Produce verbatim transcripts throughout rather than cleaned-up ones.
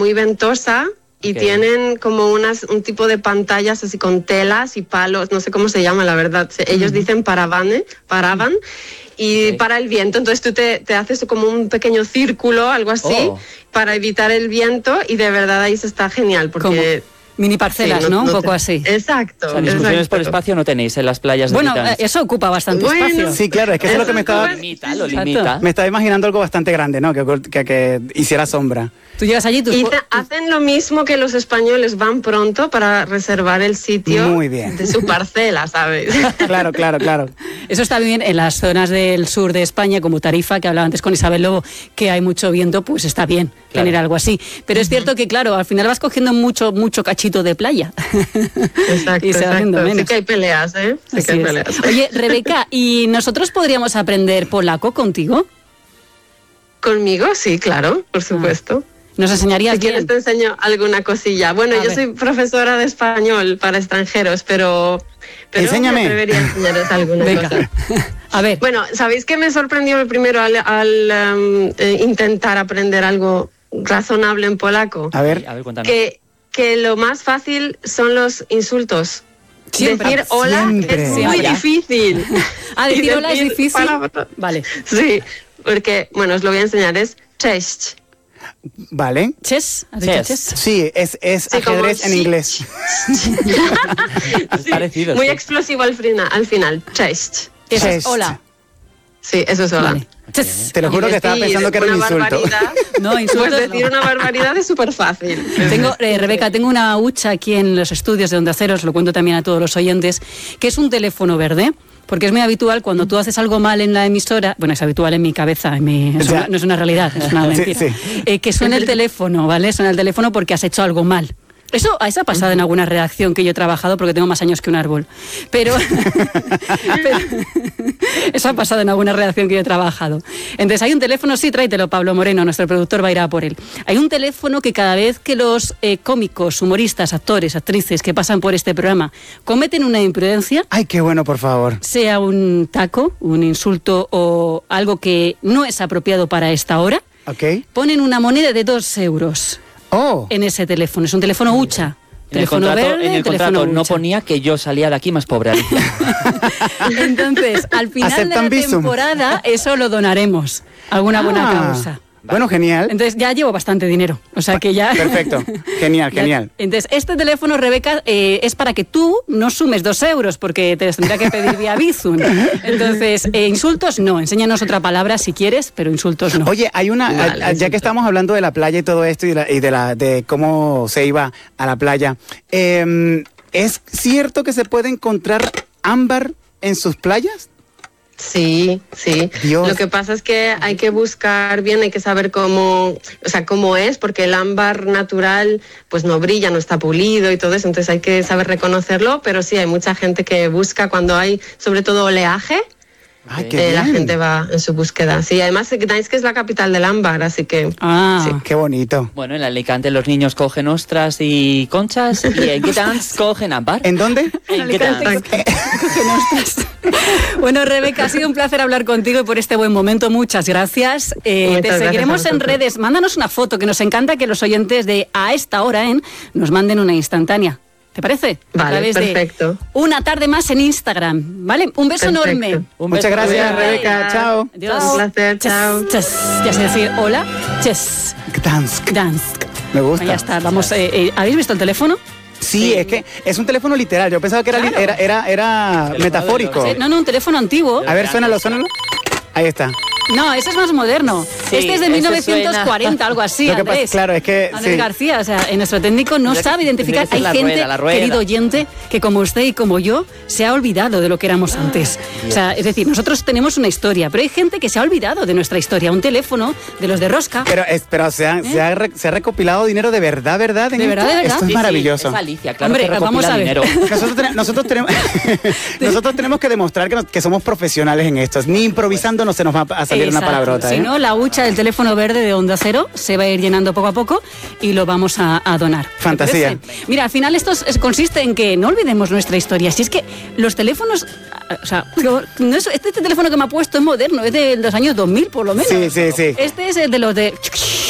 muy ventosa. Y okay. tienen como unas, un tipo de pantallas así con telas y palos, no sé cómo se llama, la verdad. Ellos uh-huh. dicen paravane, paravan, y okay. para el viento. Entonces tú te, te haces como un pequeño círculo, algo así, oh. para evitar el viento, y de verdad ahí se está genial, porque... ¿Cómo? Mini parcelas, sí, no, ¿no? Un no poco te... así. Exacto. O sea, discusiones por espacio no tenéis en las playas de Bueno, Titans. Eso ocupa bastante bueno, espacio. Sí, claro, es que eso es lo que me estaba... Lo limita, lo limita. Me estaba imaginando algo bastante grande, ¿no? Que, que, que hiciera sombra. Tú llegas allí... Tus... Y te hacen lo mismo que los españoles, van pronto para reservar el sitio Muy bien. de su parcela, ¿sabes? Claro, claro, claro. Eso está bien en las zonas del sur de España, como Tarifa, que hablaba antes con Isabel Lobo, que hay mucho viento, pues está bien claro. tener algo así. Pero uh-huh. es cierto que, claro, al final vas cogiendo mucho, mucho cachito de playa. Exacto, y se va haciendo menos. Sí que hay peleas, ¿eh? Sí Así que hay es. peleas. Oye, Rebeca, ¿y nosotros podríamos aprender polaco contigo? ¿Conmigo? Sí, claro, por supuesto. Ah. ¿Nos enseñarías Si quieres te enseño alguna cosilla. Bueno, a yo ver. soy profesora de español para extranjeros, pero, pero Enséñame. me atrevería a enseñaros alguna Venga. cosa. A ver. Bueno, ¿sabéis qué me sorprendió el primero al, al um, eh, intentar aprender algo razonable en polaco? A ver, a ver cuéntanos. Que, que lo más fácil son los insultos. Siempre, decir hola siempre. es muy Siempre. difícil. Ah, decir, decir hola es difícil. Palabra. Vale. Sí, porque, bueno, os lo voy a enseñar, es cześć. Vale. ¿Chess? ¿Has dicho chess? Sí, es, es sí, ajedrez en inglés. Sí, parecido, muy sí. explosivo al final, al final. Cześć. Eso es hola. Sí, eso es hola. Vale. Te lo juro que estaba pensando que era un insulto. No, insultos Pues decir no. una barbaridad es súper fácil. Tengo, eh, Rebeca, tengo una hucha aquí en los estudios de Onda Cero, os lo cuento también a todos los oyentes, que es un teléfono verde. Porque es muy habitual cuando tú haces algo mal en la emisora, bueno, es habitual en mi cabeza, en mi, es una, no es una realidad, es una mentira, sí, sí. Eh, que suena el teléfono, ¿vale? Suena el teléfono porque has hecho algo mal. Eso, eso ha pasado en alguna redacción que yo he trabajado porque tengo más años que un árbol. Pero, pero eso ha pasado en alguna redacción que yo he trabajado. Entonces hay un teléfono, sí, tráetelo, Pablo Moreno, nuestro productor va a ir a por él. Hay un teléfono que cada vez que los eh, cómicos, humoristas, actores, actrices que pasan por este programa cometen una imprudencia... Ay, qué bueno, por favor. Sea un taco, un insulto o algo que no es apropiado para esta hora, okay. ponen una moneda de dos euros. Oh. En ese teléfono. Es un teléfono hucha. En el teléfono contrato, verde, en el teléfono contrato no hucha. ponía que yo salía de aquí más pobre. Entonces, al final Aceptan de la visum. temporada, eso lo donaremos a alguna Ah. buena causa. Bueno, genial. Entonces ya llevo bastante dinero, o sea que ya... Perfecto, genial, ya, genial. Entonces este teléfono, Rebeca, eh, es para que tú no sumes dos euros, porque te los tendría que pedir vía Bizum. Entonces, eh, insultos no, enséñanos otra palabra si quieres, pero insultos no. Oye, hay una, Vale, a, a, ya que estamos hablando de la playa y todo esto y, la, y de, la, de cómo se iba a la playa, eh, ¿es cierto que se puede encontrar ámbar en sus playas? Sí, sí. Dios. Lo que pasa es que hay que buscar bien, hay que saber cómo, o sea, cómo es, porque el ámbar natural pues no brilla, no está pulido y todo eso, entonces hay que saber reconocerlo, pero sí, hay mucha gente que busca cuando hay, sobre todo, oleaje. Ay, qué eh, la bien. gente va en su búsqueda. Sí, además Gdańsk es la capital del ámbar, así que... Ah, sí. Qué bonito. Bueno, en Alicante los niños cogen ostras y conchas y en Gdańsk cogen ámbar. ¿En dónde? En Gdańsk. Bueno, Rebeca, ha sido un placer hablar contigo y por este buen momento. Muchas gracias. Eh, Muchas te gracias seguiremos a en vosotros. redes. Mándanos una foto, que nos encanta que los oyentes de A Esta Hora en nos manden una instantánea. ¿Te parece? Vale, A través perfecto. de Una Tarde Más en Instagram. ¿Vale? Un beso Perfecto. enorme. Un Muchas beso. gracias, Vale. Rebeca. Chao. Adiós. Un placer, Chas, chao. chas. Ya sé decir hola. Chess. Gdansk. Gdansk. Me gusta. Ya está. Vamos. Eh, eh, ¿Habéis visto el teléfono? Sí, Sí. es que es un teléfono literal. Yo pensaba que era, Claro. era, era, era Teléfono metafórico. de Sí, no, no, un teléfono antiguo. A ver, suénalo, suénalo. Ahí está. No, ese es más moderno. Sí, este es de ese mil novecientos cuarenta, suena. algo así, Lo que pasa- Andrés. claro, es que, Andrés sí. García, o sea, en nuestro técnico no Tendría que- sabe identificar. tendría Hay que ser la gente, rueda, la rueda. querido oyente, que como usted y como yo, se ha olvidado de lo que éramos antes. O sea, es decir, nosotros tenemos una historia, pero hay gente que se ha olvidado de nuestra historia. Un teléfono de los de rosca. Pero, es, pero se, ha, se, ha re- se ha recopilado dinero de verdad, ¿verdad? en ¿De esto? verdad, de verdad? Esto es Sí, sí, maravilloso. es Alicia, claro. Hombre, que recopila vamos a ver. dinero. Nosotros, ten- nosotros, tenemos, nosotros tenemos que demostrar que, nos- que somos profesionales en esto. Ni improvisando no se nos va a salir Exacto. una palabrota. Si ¿eh? no, la hucha del teléfono verde de Onda Cero se va a ir llenando poco a poco y lo vamos a, a donar. ¿Te Fantasía. parece? Mira, al final esto es- consiste en que no olvidemos nuestra historia. Si es que los teléfonos, o sea, no es- este, este teléfono que me ha puesto es moderno, es de los años dos mil por lo menos. Sí, sí, sí. Este es el de los de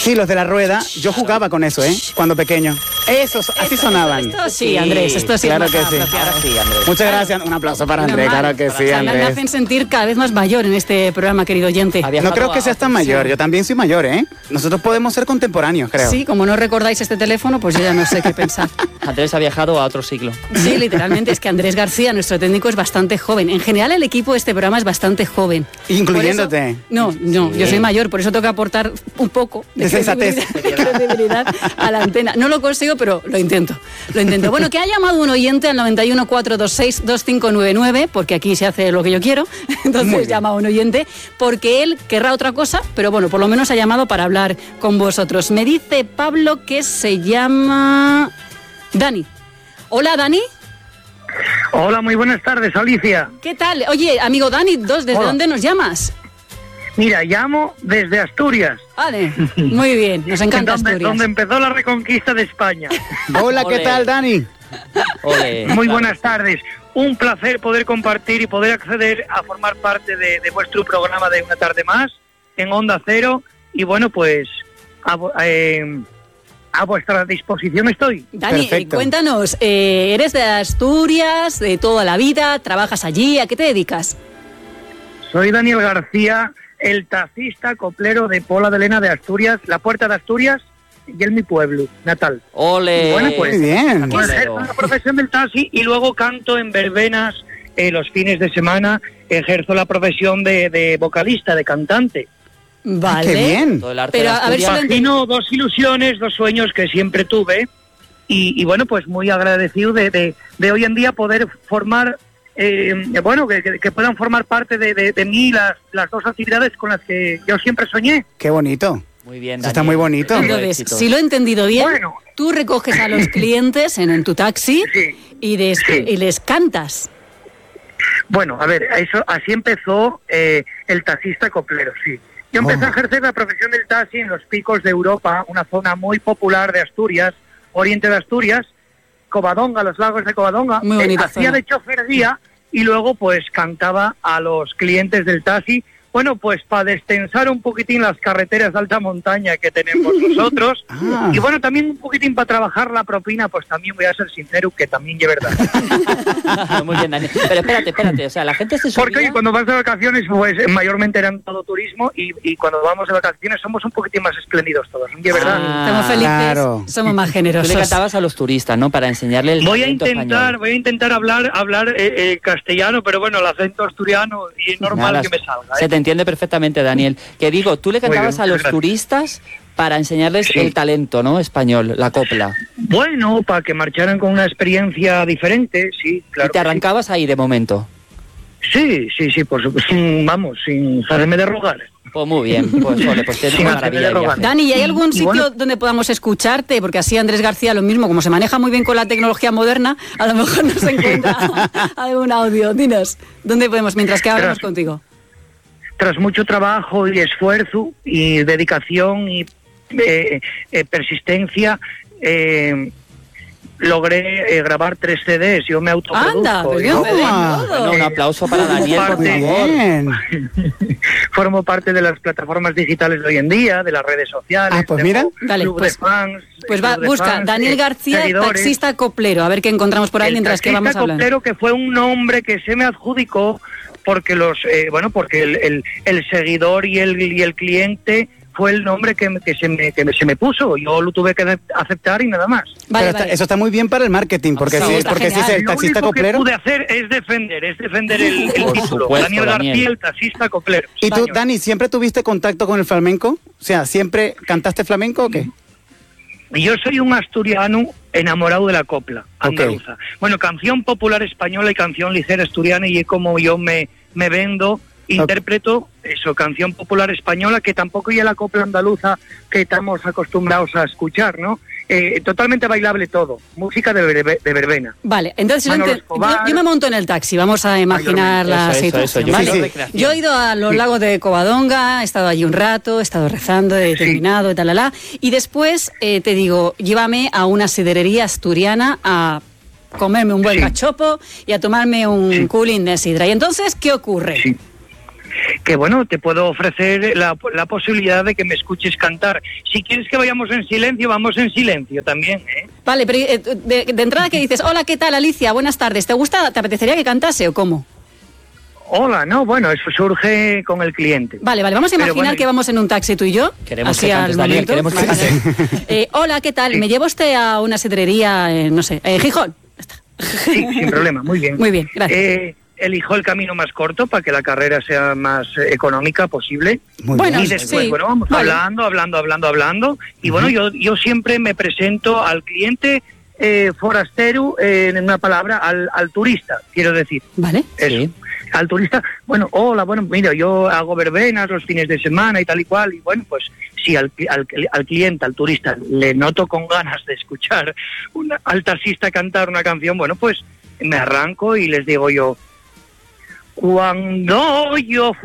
Sí, los de la rueda. Yo jugaba con eso, ¿eh? Cuando pequeño. Esos, así Esto, sonaban. Esto, esto sí, Andrés, esto sí. Claro es que más sí. apropiado. Ahora sí, Andrés. Muchas gracias. Un aplauso para Menos Andrés, mal. claro que sí, O sea, me Andrés. hacen sentir cada vez más mayor en este programa, querido oyente. Ha No viajado creo que a- seas tan mayor, yo también soy mayor, ¿eh? Nosotros podemos ser contemporáneos, creo. Sí, como no recordáis este teléfono, pues yo ya no sé qué pensar. Andrés ha viajado a otro siglo. Sí, literalmente, es que Andrés García, nuestro técnico, es bastante joven. En general, el equipo de este programa es bastante joven. Incluyéndote. Por eso- no, no, Sí. yo soy mayor, por eso tengo que aportar un poco De sensatez. credibilidad, credibilidad a la antena. No lo consigo, pero lo intento. Lo intento. Bueno, que ha llamado un oyente al noventa y uno, cuatrocientos veintiséis, veinticinco noventa y nueve, porque aquí se hace lo que yo quiero. Entonces llama un oyente, porque él querrá otra cosa, pero bueno, por lo menos ha llamado para hablar con vosotros. Me dice Pablo que se llama Dani. Hola, Dani. Hola, muy buenas tardes, Alicia. ¿Qué tal? Oye, amigo Dani, dos, ¿desde Hola. dónde nos llamas? Mira, llamo desde Asturias, Vale, muy bien, nos encanta donde, Asturias. donde empezó la reconquista de España. Hola, ¿qué Ole. tal, Dani? Ole. Muy buenas tardes. Un placer poder compartir y poder acceder a formar parte de, de vuestro programa de Una Tarde Más en Onda Cero. Y bueno, pues a, vo- eh, a vuestra disposición estoy. Dani, eh, Perfecto. cuéntanos, eh, ¿eres de Asturias, de toda la vida? ¿Trabajas allí? ¿A qué te dedicas? Soy Daniel García, el taxista coplero de Pola de Lena de Asturias, la Puerta de Asturias, y en mi pueblo natal. Ole. Bueno, pues, Muy bien. Pues Bolero. ejerzo la profesión del taxi y luego canto en verbenas eh, los fines de semana. Ejerzo la profesión de, de vocalista, de cantante. Vale. Qué bien. Todo el arte Pero de a ver si Asturias. lo Imagino dos ilusiones, dos sueños que siempre tuve y, y bueno, pues muy agradecido de, de, de hoy en día poder formar, eh, bueno, que, que- que puedan formar parte de, de, de mí las, las dos actividades con las que yo siempre soñé. Qué bonito. Muy bien, Eso está Daniel. muy bonito. Todo Entonces, éxito. si lo he entendido bien, Bueno. tú recoges a los clientes en, en tu taxi Sí. y, des- Sí. y les cantas. Bueno, a ver, eso así empezó eh, el taxista coplero, sí. Yo empecé Oh. a ejercer la profesión del taxi en los picos de Europa, una zona muy popular de Asturias, oriente de Asturias, Covadonga, los lagos de Covadonga. Muy bonita Eh, hacía zona. de chofería y luego pues cantaba a los clientes del taxi. Bueno, pues para destensar un poquitín las carreteras de alta montaña que tenemos nosotros. Ah. Y bueno, también un poquitín para trabajar la propina, pues también voy a ser sincero que también es verdad. Muy bien, Daniel. Pero espérate, espérate. O sea, la gente se subía... Porque oye, cuando vas de vacaciones, pues eh, mayormente eran todo turismo y, y cuando vamos de vacaciones somos un poquitín más espléndidos todos, de verdad. Ah, Estamos felices, claro. somos más Tú generosos. le cantabas a los turistas, ¿no? Para enseñarle el Voy a talento intentar, español. voy a intentar hablar, hablar eh, eh, castellano, pero bueno, el acento asturiano y es normal Nada, que me salga. Se ¿eh? te entiende perfectamente, Daniel. Que digo, tú le Muy bien, cantabas a muchas los gracias. turistas para enseñarles Sí. el talento, ¿no? Español, la copla. Bueno, para que marcharan con una experiencia diferente, sí, claro. y te que sí. arrancabas ahí de momento. Sí, sí, sí, por supuesto, sin, vamos, sin hacerme de rogar. Pues muy bien, pues ole, pues tienes Sí, una me maravilla de hace de viaje. Dani, ¿y hay algún Y sitio bueno- donde podamos escucharte? Porque así Andrés García lo mismo, como se maneja muy bien con la tecnología moderna, a lo mejor nos encuentra algún audio. Dinos, ¿dónde podemos, mientras que hablamos Gracias. contigo? Tras mucho trabajo y esfuerzo y dedicación y eh, eh, persistencia, eh, logré eh, grabar tres C Ds. Yo me autoproduzco. Anda, pues y bien, luego, bien, Ah, todo. Bueno, un aplauso para Formo Daniel, por parte- Muy favor. bien. formo parte de las plataformas digitales de hoy en día, de las redes sociales. Ah, pues tengo mira. Dale, club pues- de fans, Pues va, club de busca fans, Daniel eh, García, seguidores. taxista coplero, a ver qué encontramos por ahí El mientras que taxista vamos hablando. coplero, que fue un nombre que se me adjudicó porque los eh, bueno porque el, el, el seguidor y el y el cliente fue el nombre que, me- que se me que me- se me puso. Yo lo tuve que aceptar y nada más. Vale, Pero está- vale. eso está muy bien para el marketing, porque Sí, si, está porque si es genial. el Lo taxista único que coplero. pude hacer es defender, es defender el, el Por título. supuesto, Daniel Daniel. García, el taxista coplero. ¿Y tú, Señor. Dani, siempre tuviste contacto con el flamenco? O sea, ¿siempre cantaste flamenco o qué? Yo soy un asturiano enamorado de la copla andaluza. Bueno, canción popular española y canción ligera asturiana, y es como yo me, me vendo, interpreto eso, canción popular española, que tampoco ya la copla andaluza que estamos acostumbrados a escuchar, ¿no? Eh, totalmente bailable todo, música de, verbe- de verbena. Vale, entonces yo, Manolo ente- Escobar. yo- yo me monto en el taxi, vamos a imaginar la Eso, eso, eso, situación. yo ¿vale? quiero quiero recreación. Yo he ido a los lagos de Covadonga, he estado allí un rato, he estado rezando, he terminado, y talala, y después eh, te digo, llévame a una siderería asturiana a comerme un buen Sí. cachopo y a tomarme un Sí. cooling de sidra. Y entonces, ¿qué ocurre? Sí. que bueno, te puedo ofrecer la, la posibilidad de que me escuches cantar. Si quieres que vayamos en silencio, vamos en silencio también, ¿eh? Vale, pero eh, de, de entrada que dices, hola, ¿qué tal, Alicia? Buenas tardes. ¿Te gusta, te apetecería que cantase o cómo? Hola, no, bueno, eso surge con el cliente. Vale, vale, vamos a imaginar bueno, que vamos en un taxi tú y yo. Queremos así que al cantes, Daniel, momento. queremos que Vale. cantes. Eh, hola, ¿qué tal? Sí. ¿Me lleva usted a una sidrería, eh, no sé, en Gijón? Sí, sin problema, muy bien. Muy bien, gracias. Eh, elijo el camino más corto para que la carrera sea más eh, económica posible. Muy Bueno, Y bien. después, sí. bueno, vamos Vale. hablando, hablando, hablando, hablando. Y bueno, yo, yo siempre me presento al cliente eh, forastero, eh, en una palabra, al, al turista, quiero decir. Vale. Eso. Sí. Al turista, bueno, hola, bueno, mira, yo hago verbenas los fines de semana y tal y cual, y bueno, pues si al, al, al cliente, al turista, le noto con ganas de escuchar una, al taxista cantar una canción, bueno, pues me arranco y les digo yo, cuando yo